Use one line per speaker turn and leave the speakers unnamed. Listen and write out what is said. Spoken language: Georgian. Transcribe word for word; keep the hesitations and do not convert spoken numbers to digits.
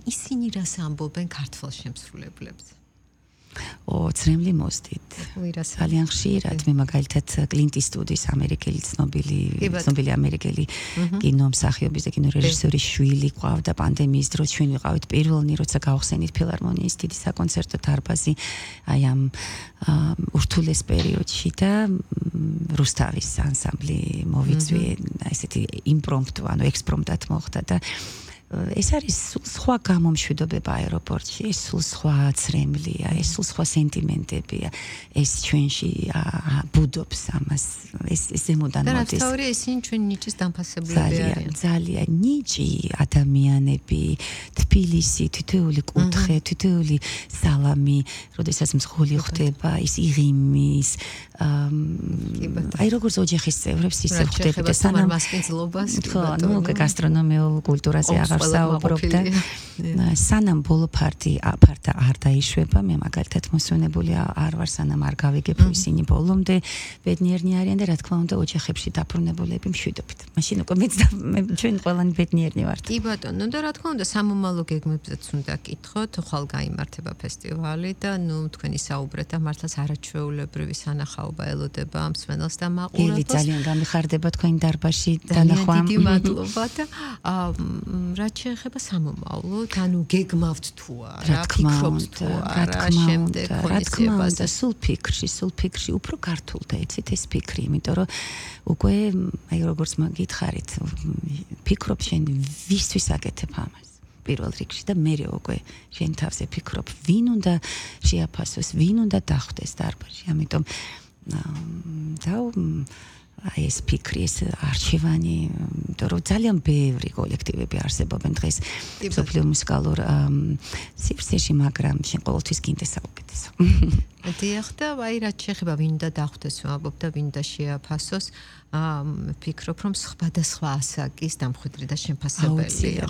ისინი რას ამბობენ ქართველ შემსრულებლებზე?
ო ცრემლი მოსდით ძალიან ხშირად მე მაგალითად კლინტ ისტვუდის ამერიკელი ცნობილი ცნობილი ამერიკელი კინომსახიობის და კინორეჟისორის შვილი ყავდა პანდემიის დროს ჩვენ ვიყავით პირველნი როცა გავხსენით ფილარმონიის დიდი საკონცერტო დარბაზი აი ამ ურთულეს პერიოდში და რუსთავის ანსამბლი მოვიწვიე ესეთი იმპრომპტუ ანუ ექსპრომტად მოხდა და ეს არის სხვა გამომშვიდობება აეროპორტში, ეს სულ სხვა ცრემლია, ეს სულ სხვა სენტიმენტებია, ეს ჩვენში ბუდობს ამას, ეს ეს ზემოდან მოდის.
და რა ისინი ჩვენ ნიჭის დამფასებლები არიან.
ძალიან ნიჭი ადამიანები, თბილისი, თითოეული კუთხე, თითოეული სალამი, როდესაც მსხული ხდება, ის იღიმის აი როგორც ოჯახის წევრებს ისე ხდება და
სანამ მასპინძლობას
ხო, ნუ გასტრონომიულ კულტურაზე აღარ საუბრობდა. სანამ ბოლო ფარტი აფართა არ დაიშვება, მე მაგალითად მოსვენებული არ ვარ, სანამ არ გავიგებ ისინი ბოლომდე ბედნიერნი არიან და რა თქმა უნდა ოჯახებში დაბრუნებულები მშვიდობით. მაშინ უკვე მეც მე ჩვენ ყველანი ბედნიერნი ვართ.
კი ბატონო, და რა თქმა უნდა სამომავლო გეგმებზეც უნდა კითხოთ, ხვალ გაიმართება ფესტივალი და ნუ თქვენი საუბრეთ და მართლაც არაჩვეულებრივი სანახაობა ელოდება მსმენელს და მაყურებელს.
ძალიან გამიხარდება თქვენი დარბაზში დანახვამ.
დიდი მადლობა და რაც შეეხება სამომავლოდ, ანუ გეგმავთ თუ არა, ფიქრობთ თუ არა, შემდეგ
ქონესებაზე. სულ ფიქრში, სულ ფიქრში, უფრო გართულდა იცით ეს ფიქრი, იმიტომ რომ უკვე აი როგორც მაგითხარით, ფიქრობ შენ ვისთვის აკეთებ ამას. პირველ რიგში და მე უკვე შენ თავზე ფიქრობ, ვინ უნდა შეაფასოს, ვინ უნდა დახვდეს დარბაზში. ამიტომ და აი ეს ფიქრი, ეს არჩევანი, იმიტომ რომ ძალიან ბევრი კოლექტივები არსებობენ დღეს სოფლიო მუსიკალურ სივრცეში, მაგრამ შენ ყოველთვის გინდა საუკეთესო.
დიახ, და აი რაც შეეხება ვინ უნდა დახვდეს, ვამბობ და ვინ უნდა შეაფასოს, ფიქრობ რომ სხვადასხვა ასაკის დამხვიდრი და შემფასებელია.